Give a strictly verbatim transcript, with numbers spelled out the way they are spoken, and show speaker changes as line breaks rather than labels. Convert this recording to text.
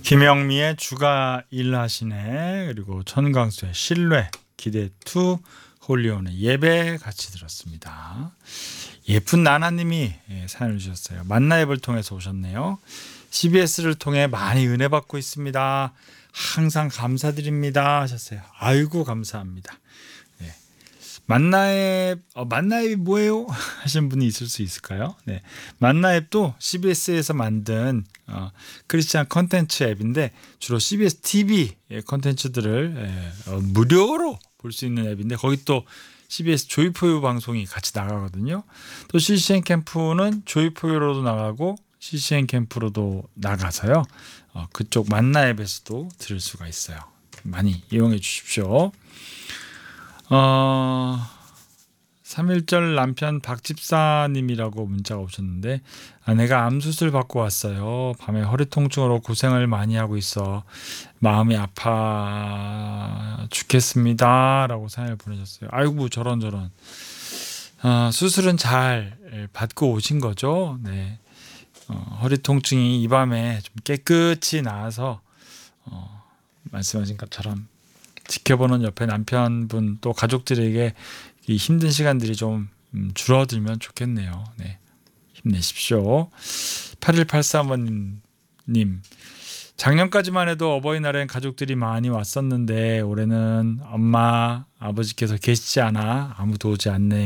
김영미의 주가 일하시네, 그리고 천광수의 신뢰, 기대2, 홀리온의 예배 같이 들었습니다. 예쁜 나나님이 사연을 주셨어요. 만나앱을 통해서 오셨네요. 씨비에스를 통해 많이 은혜 받고 있습니다. 항상 감사드립니다 하셨어요. 아이고 감사합니다. 네. 만나앱, 어, 만나앱이 뭐예요? 하시는 분이 있을 수 있을까요? 네. 만나앱도 씨비에스에서 만든 어, 크리스찬 컨텐츠 앱인데 주로 씨비에스 티비 컨텐츠들을 예, 어, 무료로 볼 수 있는 앱인데 거기 또 씨비에스 조이포유 방송이 같이 나가거든요. 또 씨씨엔 캠프는 조이포유로도 나가고 씨씨엔 캠프로도 나가서요. 어, 그쪽 만나 앱에서도 들을 수가 있어요. 많이 이용해 주십시오. 어, 삼일절 남편 박집사님이라고 문자가 오셨는데, 아내가 암수술 받고 왔어요. 밤에 허리 통증으로 고생을 많이 하고 있어 마음이 아파 죽겠습니다 라고 사연을 보내셨어요. 아이고 저런 저런. 어, 수술은 잘 받고 오신 거죠? 네. 어, 허리 통증이 이 밤에 좀 깨끗이 나아서 어, 말씀하신 것처럼 지켜보는 옆에 남편분 또 가족들에게 이 힘든 시간들이 좀 줄어들면 좋겠네요. 네. 힘내십시오. 팔일팔삼번님, 작년까지만 해도 어버이날엔 가족들이 많이 왔었는데 올해는 엄마, 아버지께서 계시지 않아 아무도 오지 않네요.